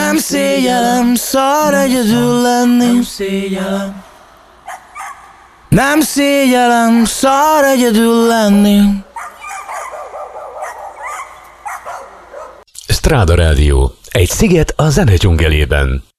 Nem szégyellem, szar egyedül lenni. Nem szégyellem. Nem szégyellem, szar egyedül lenni. Stráda Rádió. Egy sziget a zene dzsungelében.